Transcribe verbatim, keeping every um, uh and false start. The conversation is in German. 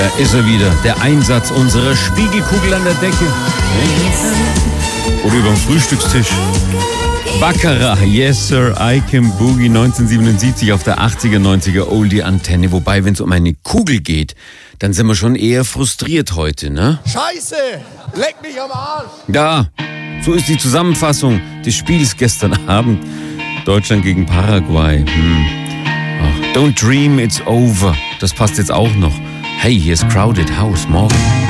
Da ist er wieder, der Einsatz unserer Spiegelkugel an der Decke. Oder überm Frühstückstisch. Baccarat, Yes Sir, I Can Boogie, neunzehnhundertsiebenundsiebzig auf der achtziger, neunziger Oldie-Antenne. Wobei, wenn es um eine Kugel geht, dann sind wir schon eher frustriert heute, ne? Scheiße! Leck mich am Arsch! Ja, so ist die Zusammenfassung des Spiels gestern Abend. Deutschland gegen Paraguay. Hm. Ach, don't dream it's over. Das passt jetzt auch noch. Hey, hier ist Crowded House. Morgen.